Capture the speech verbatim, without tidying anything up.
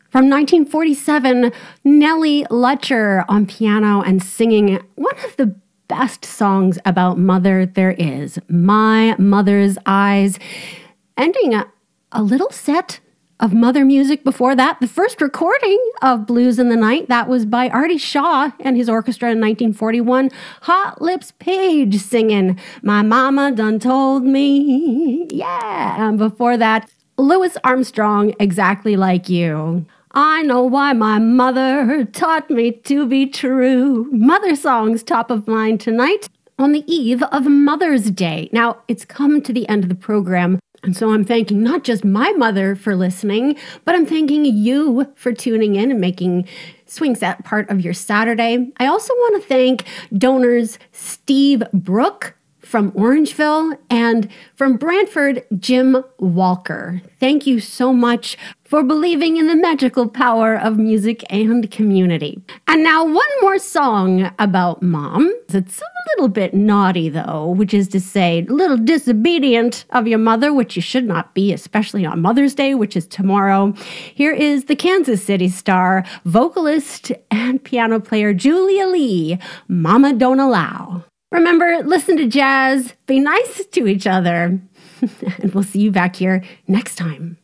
From nineteen forty-seven, Nellie Lutcher on piano and singing one of the best songs about mother there is, My Mother's Eyes. Ending a, a little set of mother music before that. The first recording of Blues in the Night, that was by Artie Shaw and his orchestra in nineteen forty-one. Hot Lips Page singing, My Mama Done Told Me. Yeah. And before that, Louis Armstrong, Exactly Like You. I know why my mother taught me to be true. Mother songs top of mind tonight on the eve of Mother's Day. Now, it's come to the end of the program, and so I'm thanking not just my mother for listening, but I'm thanking you for tuning in and making Swing Set part of your Saturday. I also want to thank donors Steve Brook from Orangeville and from Brantford, Jim Walker. Thank you so much for believing in the magical power of music and community. And now one more song about mom. It's a little bit naughty though, which is to say a little disobedient of your mother, which you should not be, especially on Mother's Day, which is tomorrow. Here is the Kansas City star, vocalist and piano player Julia Lee, Mama Don't Allow. Remember, listen to jazz, be nice to each other, and we'll see you back here next time.